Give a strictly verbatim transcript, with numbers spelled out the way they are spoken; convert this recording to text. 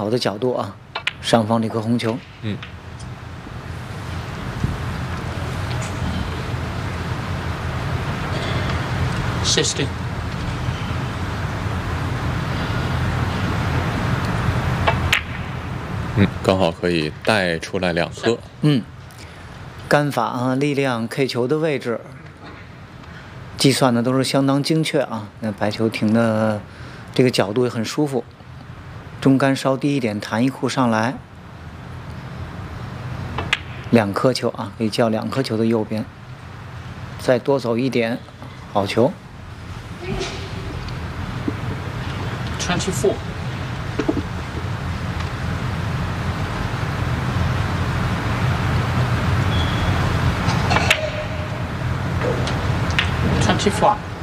好的角度啊，上方这颗红球。 嗯。 sixty。 嗯，刚好可以带出来两颗。 嗯，杆法啊，力量 K 球的位置，计算的都是相当精确啊。那白球停的这个角度也很舒服，中杆稍低一点，弹一库上来，两颗球啊，可以叫两颗球的右边，再多走一点，好球。 twenty-four。twenty-four。